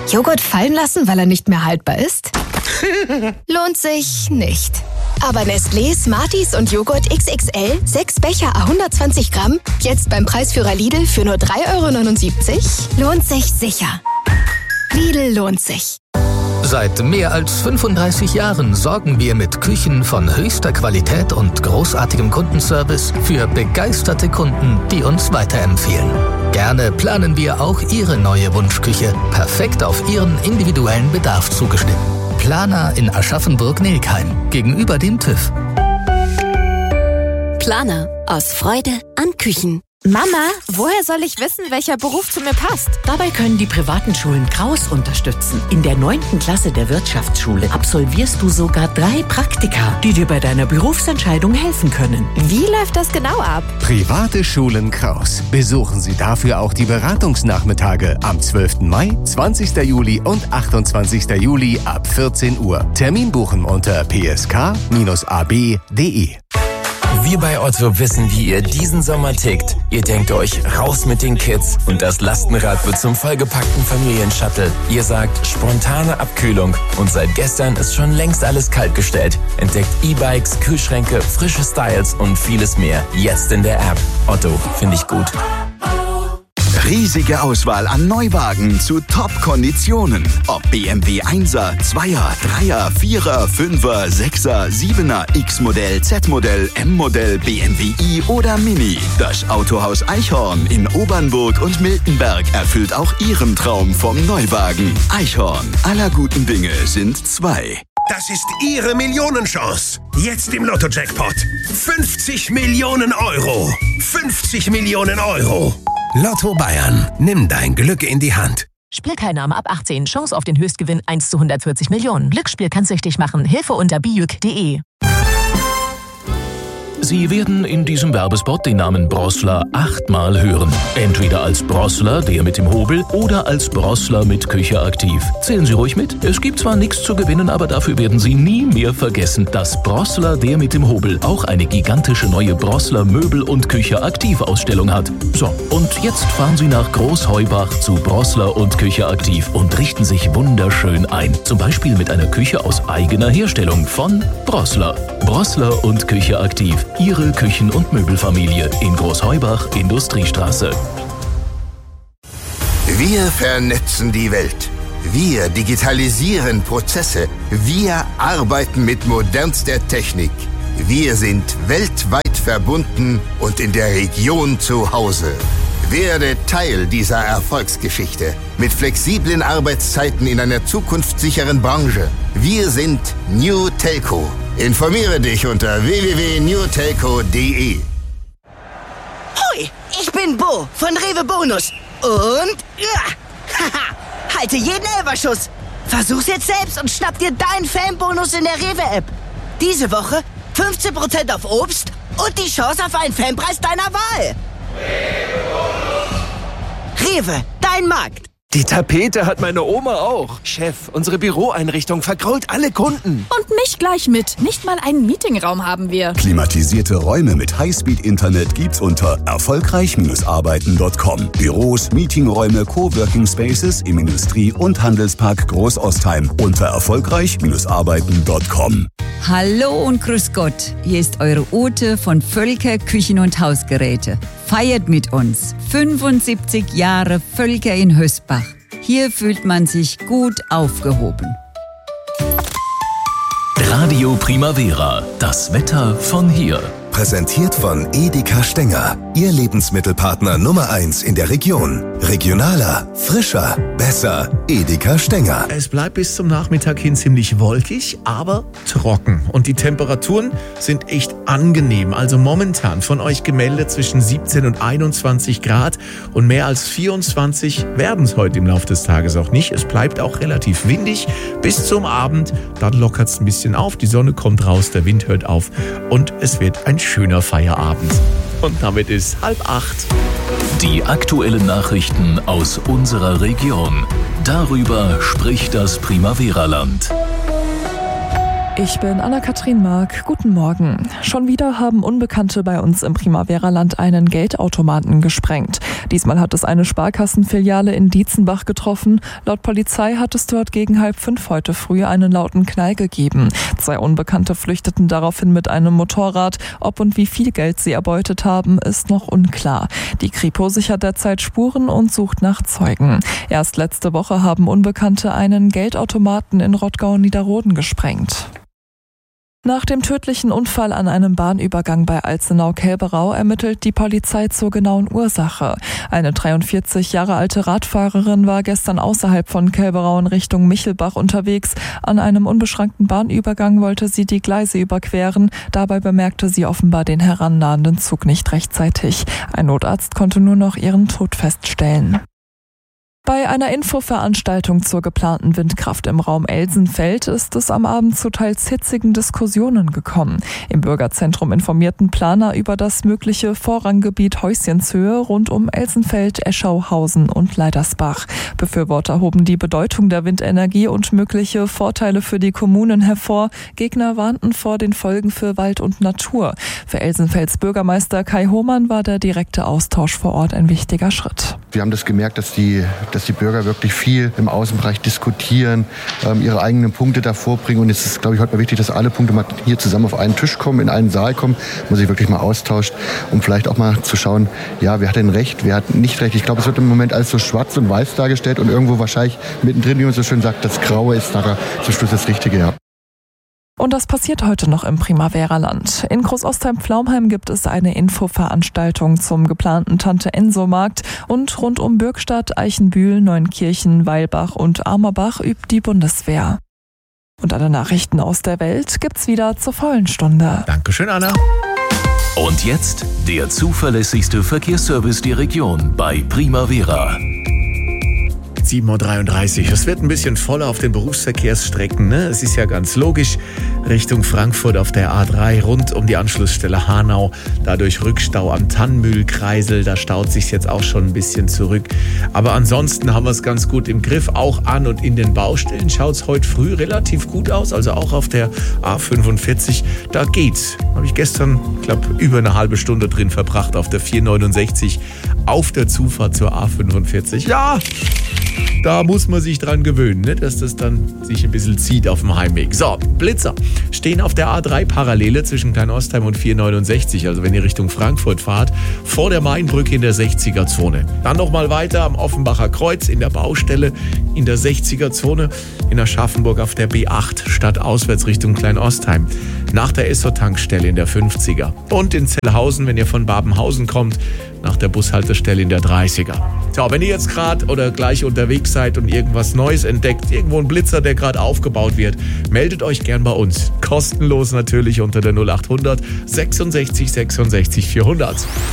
Joghurt fallen lassen, weil er nicht mehr haltbar ist? Lohnt sich nicht. Aber Nestlé, Smarties und Joghurt XXL, 6 Becher à 120 Gramm, jetzt beim Preisführer Lidl für nur 3,79 €, lohnt sich sicher. Lidl lohnt sich. Seit mehr als 35 Jahren sorgen wir mit Küchen von höchster Qualität und großartigem Kundenservice für begeisterte Kunden, die uns weiterempfehlen. Gerne planen wir auch Ihre neue Wunschküche, perfekt auf Ihren individuellen Bedarf zugeschnitten. Planer in Aschaffenburg-Nelkheim, gegenüber dem TÜV. Planer, aus Freude an Küchen. Mama, woher soll ich wissen, welcher Beruf zu mir passt? Dabei können die privaten Schulen Kraus unterstützen. In der 9. Klasse der Wirtschaftsschule absolvierst du sogar 3 Praktika, die dir bei deiner Berufsentscheidung helfen können. Wie läuft das genau ab? Private Schulen Kraus. Besuchen Sie dafür auch die Beratungsnachmittage am 12. Mai, 20. Juli und 28. Juli ab 14 Uhr. Termin buchen unter psk-ab.de. Wir bei Otto wissen, wie ihr diesen Sommer tickt. Ihr denkt euch, raus mit den Kids und das Lastenrad wird zum vollgepackten Familienshuttle. Ihr sagt, spontane Abkühlung und seit gestern ist schon längst alles kaltgestellt. Entdeckt E-Bikes, Kühlschränke, frische Styles und vieles mehr. Jetzt in der App. Otto, finde ich gut. Riesige Auswahl an Neuwagen zu Top-Konditionen. Ob BMW 1er, 2er, 3er, 4er, 5er, 6er, 7er, X-Modell, Z-Modell, M-Modell, BMW i oder Mini. Das Autohaus Eichhorn in Obernburg und Miltenberg erfüllt auch Ihren Traum vom Neuwagen. Eichhorn, aller guten Dinge sind 2. Das ist Ihre Millionenchance. Jetzt im Lotto-Jackpot. 50 Millionen Euro. 50 Millionen Euro. Lotto Bayern. Nimm dein Glück in die Hand. Spielteilnahme ab 18. Chance auf den Höchstgewinn 1 zu 140 Millionen. Glücksspiel kann süchtig machen. Hilfe unter bijuk.de. Sie werden in diesem Werbespot den Namen Brossler 8-mal hören. Entweder als Brossler, der mit dem Hobel, oder als Brossler mit Küche aktiv. Zählen Sie ruhig mit. Es gibt zwar nichts zu gewinnen, aber dafür werden Sie nie mehr vergessen, dass Brossler, der mit dem Hobel, auch eine gigantische neue Brossler Möbel- und Küche aktiv Ausstellung hat. So, und jetzt fahren Sie nach Großheubach zu Brossler und Küche aktiv und richten sich wunderschön ein. Zum Beispiel mit einer Küche aus eigener Herstellung von Brossler. Brossler und Küche aktiv. Ihre Küchen- und Möbelfamilie in Großheubach, Industriestraße. Wir vernetzen die Welt. Wir digitalisieren Prozesse. Wir arbeiten mit modernster Technik. Wir sind weltweit verbunden und in der Region zu Hause. Werde Teil dieser Erfolgsgeschichte mit flexiblen Arbeitszeiten in einer zukunftssicheren Branche. Wir sind New Telco. Informiere dich unter www.newtelco.de. Hoi, ich bin Bo von Rewe Bonus. Und halte jeden Elferschuss. Versuch's jetzt selbst und schnapp dir deinen Fanbonus in der Rewe-App. Diese Woche 15% auf Obst und die Chance auf einen Fanpreis deiner Wahl. Rewe, dein Markt. Die Tapete hat meine Oma auch. Chef, unsere Büroeinrichtung vergrault alle Kunden. Und mich gleich mit. Nicht mal einen Meetingraum haben wir. Klimatisierte Räume mit Highspeed-Internet gibt's unter erfolgreich-arbeiten.com. Büros, Meetingräume, Coworking Spaces im Industrie- und Handelspark Großostheim unter erfolgreich-arbeiten.com. Hallo und grüß Gott. Hier ist eure Ute von Völker Küchen- und Hausgeräte. Feiert mit uns 75 Jahre Völker in Hösbach. Hier fühlt man sich gut aufgehoben. Radio Primavera, das Wetter von hier. Präsentiert von Edeka Stenger, Ihr Lebensmittelpartner Nummer 1 in der Region. Regionaler, frischer, besser. Edeka Stenger. Es bleibt bis zum Nachmittag hin ziemlich wolkig, aber trocken. Und die Temperaturen sind echt angenehm. Also momentan von euch gemeldet zwischen 17 und 21 Grad. Und mehr als 24 werden es heute im Laufe des Tages auch nicht. Es bleibt auch relativ windig bis zum Abend. Dann lockert es ein bisschen auf, die Sonne kommt raus, der Wind hört auf und es wird ein schöner Feierabend. Und damit ist 7:30. Die aktuellen Nachrichten aus unserer Region. Darüber spricht das Primavera-Land. Ich bin Anna-Kathrin Mark. Guten Morgen. Schon wieder haben Unbekannte bei uns im Primavera-Land einen Geldautomaten gesprengt. Diesmal hat es eine Sparkassenfiliale in Dietzenbach getroffen. Laut Polizei hat es dort gegen 4:30 heute früh einen lauten Knall gegeben. 2 Unbekannte flüchteten daraufhin mit einem Motorrad. Ob und wie viel Geld sie erbeutet haben, ist noch unklar. Die Kripo sichert derzeit Spuren und sucht nach Zeugen. Erst letzte Woche haben Unbekannte einen Geldautomaten in Rottgau-Niederroden gesprengt. Nach dem tödlichen Unfall an einem Bahnübergang bei Alzenau-Kelberau ermittelt die Polizei zur genauen Ursache. Eine 43 Jahre alte Radfahrerin war gestern außerhalb von Kelberau in Richtung Michelbach unterwegs. An einem unbeschrankten Bahnübergang wollte sie die Gleise überqueren. Dabei bemerkte sie offenbar den herannahenden Zug nicht rechtzeitig. Ein Notarzt konnte nur noch ihren Tod feststellen. Bei einer Infoveranstaltung zur geplanten Windkraft im Raum Elsenfeld ist es am Abend zu teils hitzigen Diskussionen gekommen. Im Bürgerzentrum informierten Planer über das mögliche Vorranggebiet Häuschenshöhe rund um Elsenfeld, Eschauhausen und Leidersbach. Befürworter hoben die Bedeutung der Windenergie und mögliche Vorteile für die Kommunen hervor. Gegner warnten vor den Folgen für Wald und Natur. Für Elsenfelds Bürgermeister Kai Hohmann war der direkte Austausch vor Ort ein wichtiger Schritt. Wir haben das gemerkt, dass die Bürger wirklich viel im Außenbereich diskutieren, ihre eigenen Punkte da vorbringen. Und es ist, glaube ich, heute mal wichtig, dass alle Punkte mal hier zusammen auf einen Tisch kommen, in einen Saal kommen, wo man sich wirklich mal austauscht, um vielleicht auch mal zu schauen, ja, wer hat denn recht, wer hat nicht recht. Ich glaube, es wird im Moment alles so schwarz und weiß dargestellt und irgendwo wahrscheinlich mittendrin, wie man so schön sagt, das Graue ist nachher zum Schluss das Richtige, ja. Und das passiert heute noch im Primavera-Land. In Großostheim-Pflaumheim gibt es eine Infoveranstaltung zum geplanten Tante-Enso-Markt und rund um Bürgstadt, Eichenbühl, Neunkirchen, Weilbach und Amerbach übt die Bundeswehr. Und alle Nachrichten aus der Welt gibt's wieder zur vollen Stunde. Dankeschön, Anna. Und jetzt der zuverlässigste Verkehrsservice der Region bei Primavera. 7:33 Uhr. Es wird ein bisschen voller auf den Berufsverkehrsstrecken. Ne? Es ist ja ganz logisch. Richtung Frankfurt auf der A3 rund um die Anschlussstelle Hanau. Dadurch Rückstau am Tannmühlkreisel. Da staut sich jetzt auch schon ein bisschen zurück. Aber ansonsten haben wir es ganz gut im Griff. Auch an und in den Baustellen schaut es heute früh relativ gut aus. Also auch auf der A45. Da geht's. Habe ich gestern, über eine halbe Stunde drin verbracht auf der 469 auf der Zufahrt zur A45. Ja! Da muss man sich dran gewöhnen, ne? Dass das dann sich ein bisschen zieht auf dem Heimweg. So, Blitzer stehen auf der A3 Parallele zwischen Kleinostheim und 469, also wenn ihr Richtung Frankfurt fahrt, vor der Mainbrücke in der 60er-Zone. Dann nochmal weiter am Offenbacher Kreuz in der Baustelle in der 60er-Zone, in Aschaffenburg auf der B8 stadtauswärts Richtung Kleinostheim. Nach der Esso-Tankstelle in der 50er. Und in Zellhausen, wenn ihr von Babenhausen kommt, nach der Bushaltestelle in der 30er. So, wenn ihr jetzt gerade oder gleich unterwegs seid und irgendwas Neues entdeckt, irgendwo ein Blitzer, der gerade aufgebaut wird, meldet euch gern bei uns. Kostenlos natürlich unter der 0800 66 66 400.